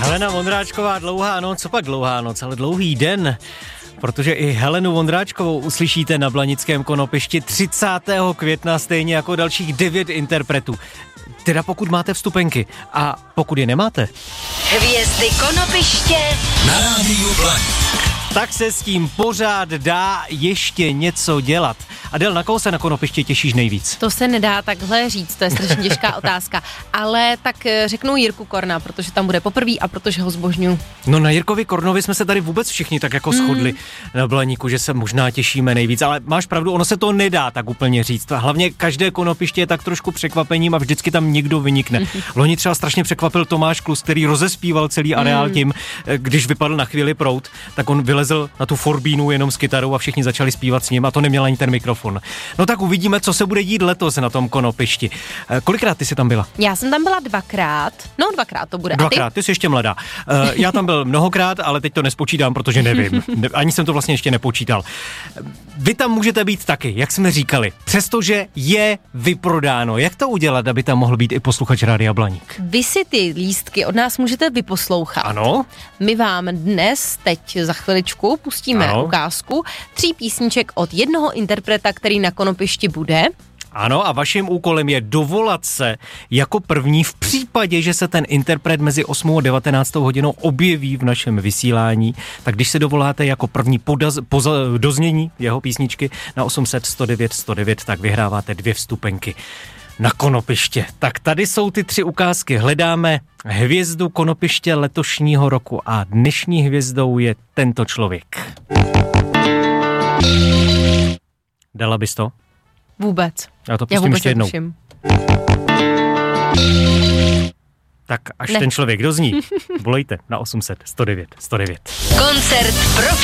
Helena Vondráčková, dlouhá noc, co pak dlouhá noc, ale dlouhý den, protože i Helenu Vondráčkovou uslyšíte na Blanickém Konopišti 30. května, stejně jako dalších 9 interpretů. Teda pokud máte vstupenky a pokud je nemáte. Hvězdy Konopiště na Rádiu Blaník. Tak se s tím pořád dá ještě něco dělat. Adel, na koho se na Konopišti těšíš nejvíc? To se nedá takhle říct, to je strašně těžká otázka. Ale tak řeknu Jirku Korna, protože tam bude poprvé a protože ho zbožňuji. No na Jirkovi Kornovi jsme se tady vůbec všichni tak jako shodli na Blaníku, že se možná těšíme nejvíc, ale máš pravdu, ono se to nedá tak úplně říct. Hlavně každé Konopiště je tak trošku překvapením a vždycky tam někdo vynikne. Loni třeba strašně překvapil Tomáš Klus, který rozespíval celý areál tím, když vypadl na chvíli proud, tak on vylezl na tu forbínu jenom s kytarou a všichni začali zpívat s ním a to neměl ani ten mikrofon. No tak uvidíme, co se bude dít letos na tom Konopišti. Kolikrát ty jsi tam byla? Já jsem tam byla dvakrát to bude. Dvakrát, ty jsi ještě mladá. Já tam byl mnohokrát, ale teď to nespočítám, protože nevím. Ani jsem to vlastně ještě nepočítal. Vy tam můžete být taky, jak jsme říkali, přestože je vyprodáno. Jak to udělat, aby tam mohl být i posluchač Rádia Blaník? Vy si ty lístky od nás můžete vyposlouchat. Ano. My vám dnes, teď za chviličku, pustíme ukázku 3 písniček od jednoho interpreta, který na Konopišti bude. Ano, a vaším úkolem je dovolat se jako první v případě, že se ten interpret mezi 8 a 19 hodinou objeví v našem vysílání. Tak když se dovoláte jako první doznění jeho písničky na 800 109 109, tak vyhráváte 2 vstupenky na Konopiště. Tak tady jsou ty 3 ukázky. Hledáme hvězdu Konopiště letošního roku a dnešní hvězdou je tento člověk. Dala bys to? Vůbec. Já to pustím ještě jednou. Netuším. Tak až ten člověk dozní, volejte na 800 109 109. Koncert pro